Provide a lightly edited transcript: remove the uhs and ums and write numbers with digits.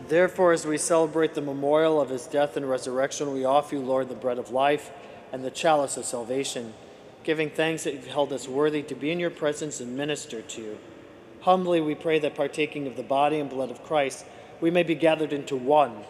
Therefore, as we celebrate the memorial of his death and resurrection, we offer you, Lord, the bread of life and the chalice of salvation, giving thanks that you've held us worthy to be in your presence and minister to you. Humbly we pray that partaking of the body and blood of Christ, we may be gathered into one